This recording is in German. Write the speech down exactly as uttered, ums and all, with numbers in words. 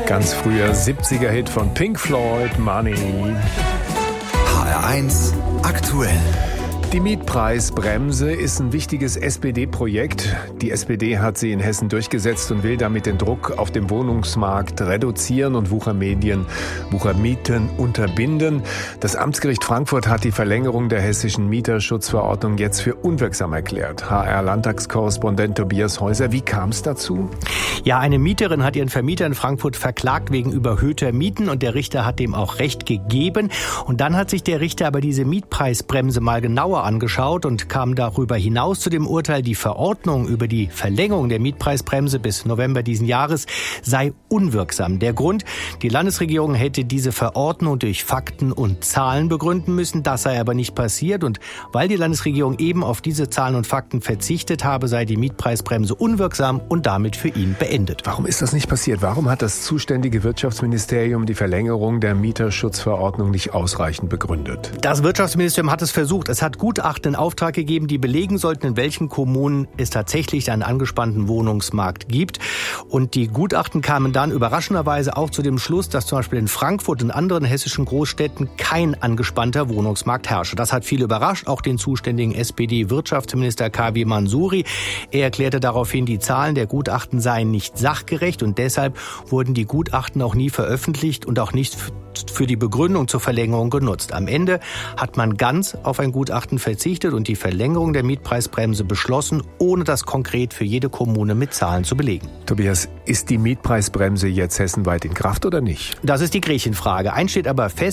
Ganz früher siebziger Hit von Pink Floyd, Money. H R eins aktuell. Die Mietpreisbremse ist ein wichtiges S P D-Projekt. Die S P D hat sie in Hessen durchgesetzt und will damit den Druck auf dem Wohnungsmarkt reduzieren und Wuchermedien, Wuchermieten unterbinden. Das Amtsgericht Frankfurt hat die Verlängerung der hessischen Mieterschutzverordnung jetzt für unwirksam erklärt. H R-Landtagskorrespondent Tobias Häuser, wie kam es dazu? Ja, eine Mieterin hat ihren Vermieter in Frankfurt verklagt wegen überhöhter Mieten und der Richter hat dem auch Recht gegeben. Und dann hat sich der Richter aber diese Mietpreisbremse mal genauer angeschaut und kam darüber hinaus zu dem Urteil, die Verordnung über die Verlängerung der Mietpreisbremse bis November diesen Jahres sei unwirksam. Der Grund, die Landesregierung hätte diese Verordnung durch Fakten und Zahlen begründen müssen. Das sei aber nicht passiert und weil die Landesregierung eben auf diese Zahlen und Fakten verzichtet habe, sei die Mietpreisbremse unwirksam und damit für ihn beendet. Warum ist das nicht passiert? Warum hat das zuständige Wirtschaftsministerium die Verlängerung der Mieterschutzverordnung nicht ausreichend begründet? Das Wirtschaftsministerium hat es versucht. Es hat Gutachten in Auftrag gegeben, die belegen sollten, in welchen Kommunen es tatsächlich einen angespannten Wohnungsmarkt gibt. Und die Gutachten kamen dann überraschenderweise auch zu dem Schluss, dass zum Beispiel in Frankfurt und anderen hessischen Großstädten kein angespannter Wohnungsmarkt herrsche. Das hat viele überrascht, auch den zuständigen S P D-Wirtschaftsminister Kavi Mansuri. Er erklärte daraufhin, die Zahlen der Gutachten seien nicht sachgerecht und deshalb wurden die Gutachten auch nie veröffentlicht und auch nicht für die Begründung zur Verlängerung genutzt. Am Ende hat man ganz auf ein Gutachten verzichtet und die Verlängerung der Mietpreisbremse beschlossen, ohne das konkret für jede Kommune mit Zahlen zu belegen. Tobias, ist die Mietpreisbremse jetzt hessenweit in Kraft oder nicht? Das ist die Gretchenfrage. Eins steht aber fest,